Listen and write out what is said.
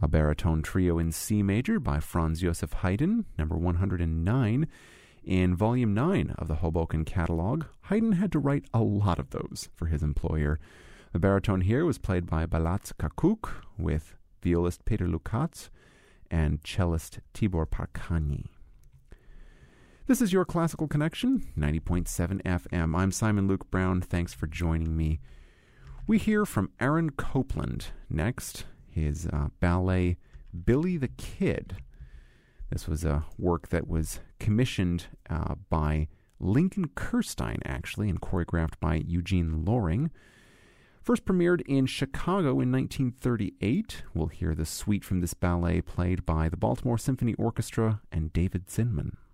A baritone trio in C major by Franz Joseph Haydn, number 109. In Volume 9 of the Hoboken Catalog, Haydn had to write a lot of those for his employer. The baritone here was played by Balázs Kakuk, with violist Peter Lukács and cellist Tibor Parkányi. This is your Classical Connection, 90.7 FM. I'm Simon Luke Brown. Thanks for joining me. We hear from Aaron Copland next, his ballet Billy the Kid. This was a work that was commissioned by Lincoln Kirstein, actually, and choreographed by Eugene Loring. First premiered in Chicago in 1938. We'll hear the suite from this ballet played by the Baltimore Symphony Orchestra and David Zinman.